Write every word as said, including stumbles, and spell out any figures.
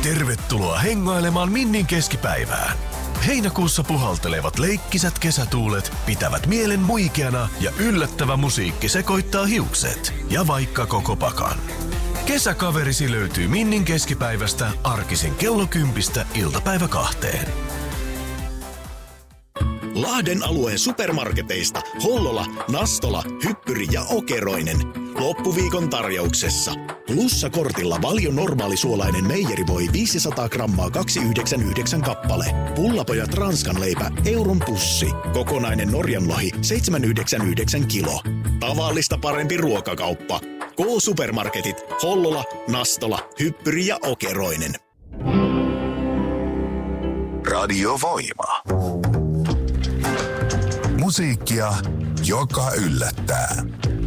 Tervetuloa hengailemaan Minnin keskipäivään. Heinäkuussa puhaltelevat leikkisät kesätuulet pitävät mielen muikeana ja yllättävä musiikki sekoittaa hiukset ja vaikka koko pakan. Kesäkaverisi löytyy Minnin keskipäivästä arkisin kello kympistä iltapäivä kahteen. Lahden alueen supermarketeista Hollola, Nastola, Hyppyri ja Okeroinen. Loppuviikon tarjouksessa. Plussakortilla Valio normaalisuolainen meijerivoi viisisataa grammaa kaksi pilkku yhdeksänkymmentäyhdeksän kappale. Pullapojat Ranskan leipä euron pussi. Kokonainen Norjanlohi seitsemän pilkku yhdeksänkymmentäyhdeksän kilo. Tavallista parempi ruokakauppa. K-supermarketit Hollola, Nastola, Hyppyri ja Okeroinen. Radio Voima. Musiikkia, joka yllättää.